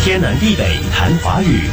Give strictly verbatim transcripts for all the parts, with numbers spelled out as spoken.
天南地北谈华语。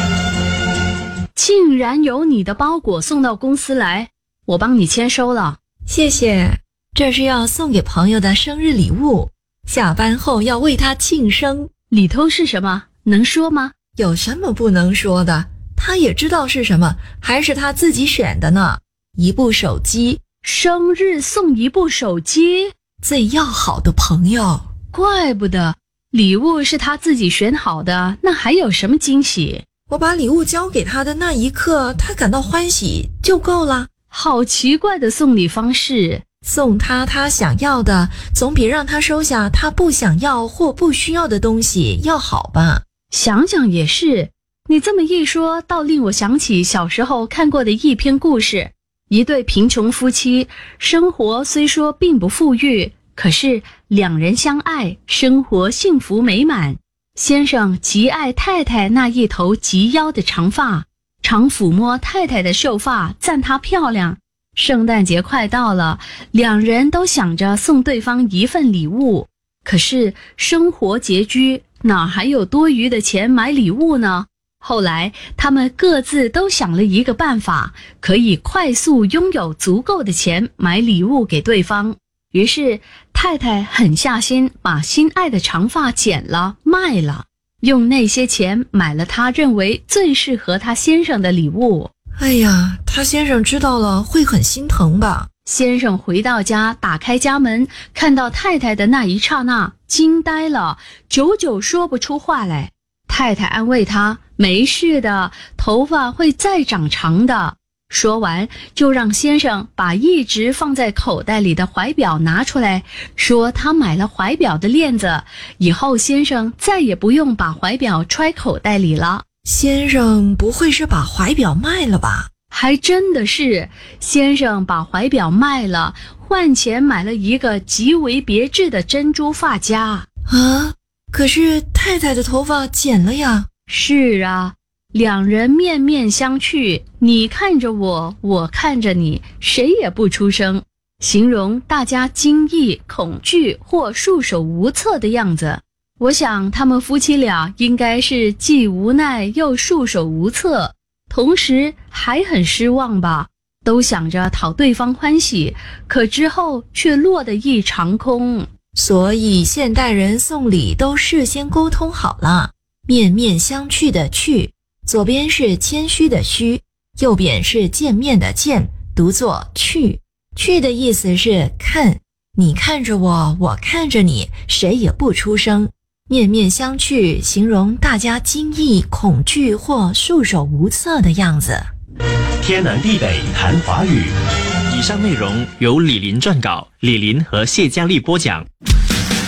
竟然有你的包裹送到公司来，我帮你签收了。 谢谢，这是要送给朋友的生日礼物，下班后要为他庆生。 里头是什么？能说吗？ 有什么不能说的？他也知道是什么，还是他自己选的呢。一部手机。 生日送一部手机？ 最要好的朋友。 怪不得，礼物是他自己选好的，那还有什么惊喜？ 我把礼物交给他的那一刻，他感到欢喜就够了。 好奇怪的送礼方式。 送他他想要的，总比让他收下他不想要或不需要的东西要好吧。 想想也是，你这么一说，倒令我想起小时候看过的一篇故事。一对贫穷夫妻，生活虽说并不富裕，可是两人相爱，生活幸福美满。先生极爱太太那一头及腰的长发，常抚摸太太的秀发，赞她漂亮。圣诞节快到了，两人都想着送对方一份礼物，可是生活拮据，哪还有多余的钱买礼物呢？后来他们各自都想了一个办法，可以快速拥有足够的钱买礼物给对方。于是太太狠下心，把心爱的长发剪了卖了，用那些钱买了他认为最适合他先生的礼物。 哎呀，他先生知道了会很心疼吧。 先生回到家，打开家门，看到太太的那一刹那，惊呆了，久久说不出话来。太太安慰他，没事的，头发会再长长的。说完，就让先生把一直放在口袋里的怀表拿出来，说他买了怀表的链子，以后先生再也不用把怀表揣口袋里了。 先生不会是把怀表卖了吧？ 还真的是，先生把怀表卖了，换钱买了一个极为别致的珍珠发夹。 啊，可是太太的头发剪了呀。 是啊，两人面面相觑，你看着我，我看着你，谁也不出声，形容大家惊异、恐惧或束手无策的样子。我想他们夫妻俩应该是既无奈又束手无策，同时还很失望吧，都想着讨对方欢喜，可之后却落得一场空。 所以现代人送礼都事先沟通好了，面面相觑的觑，左边是谦虚的虚，右边是见面的见，读作觑。觑的意思是看，你看着我，我看着你，谁也不出声。面面相觑形容大家惊异、恐惧或束手无策的样子。 天南地北谈华语。 以上内容由李林撰稿，李林和谢佳丽播讲。